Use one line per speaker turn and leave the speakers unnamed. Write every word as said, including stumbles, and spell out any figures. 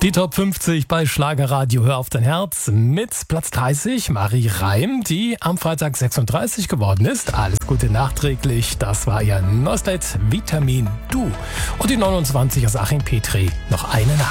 Die Top fünfzig bei Schlagerradio Hör auf dein Herz mit Platz dreißig Marie Reim, die am Freitag sechsunddreißig geworden ist. Alles Gute nachträglich, das war ihr neues Lied Vitamin Du. Und die neunundzwanzig aus Achim Petri, noch eine Nacht.